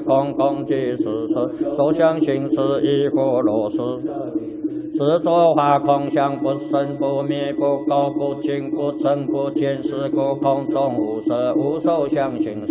空，空即是实，所相行识亦复如是。是作法空相，不生不灭，不垢不净，不增不减，是故空中无色，无受相行识。